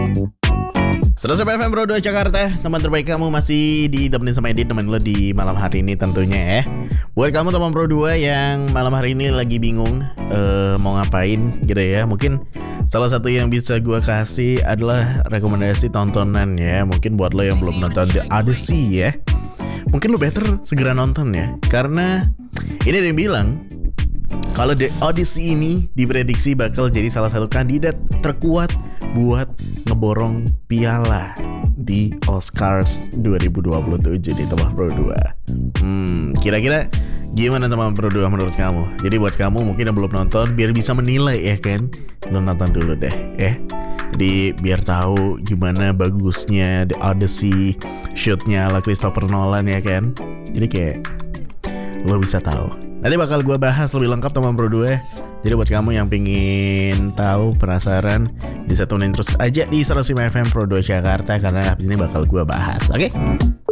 100 FM Pro 2 Jakarta. Teman terbaik kamu masih ditemenin sama Edit, teman lo di malam hari ini tentunya ya. Buat kamu teman Pro 2 yang malam hari ini lagi bingung mau ngapain gitu ya, mungkin salah satu yang bisa gue kasih adalah rekomendasi tontonan ya. Mungkin buat lo yang belum nonton The Odyssey ya, mungkin lo better segera nonton ya. Karena ini ada yang bilang kalau The Odyssey ini diprediksi bakal jadi salah satu kandidat terkuat buat ngeborong piala di Oscars 2027 di teman Pro 2. Kira-kira gimana teman Pro 2 menurut kamu? Jadi buat kamu mungkin yang belum nonton, biar bisa menilai ya kan, lo nonton dulu deh ya. Jadi biar tahu gimana bagusnya The Odyssey, shootnya ala Christopher Nolan ya kan. Jadi kayak lo bisa tahu. Nanti bakal gue bahas lebih lengkap teman Pro 2. Jadi buat kamu yang pengen tahu, penasaran, bisa tunin terus aja di 105 FM Pro 2 Jakarta, karena habis ini bakal gue bahas. Oke?